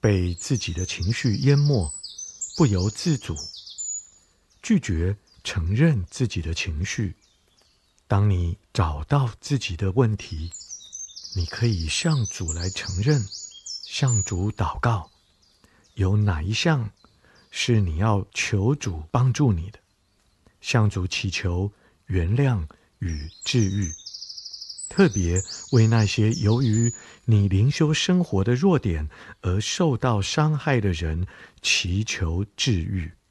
被自己的情绪淹没，不由自主，拒绝承认自己的情绪。当你找到自己的问题，你可以向主来承认，向主祷告，有哪一项是你要求主帮助你的，向主祈求原谅与治愈，特别为那些由于你灵修生活的弱点而受到伤害的人祈求治愈。